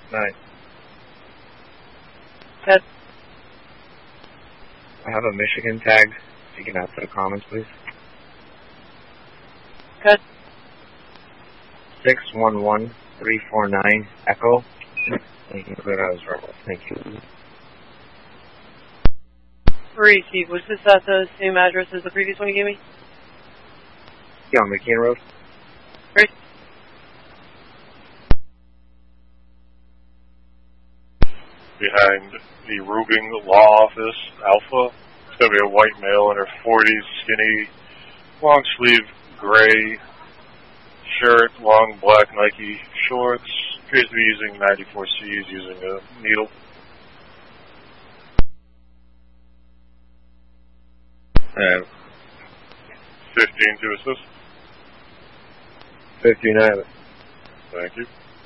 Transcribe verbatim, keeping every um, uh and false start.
Night. Cut. I have a Michigan tag. If you can add to the comments, please. Cut. six one one three four nine Echo. Thank you. Clear out as rebel. Thank you. Receive. Was this at the same address as the previous one you gave me? Yeah, on McKean Road. Great. Behind the Rubing Law Office, Alpha. It's going to be a white male in her forties, skinny, long sleeve, gray shirt, long black Nike shorts. Appears to be using ninety-four C's using a needle. Uh, fifteen to assist. fifty-nine. Thank you.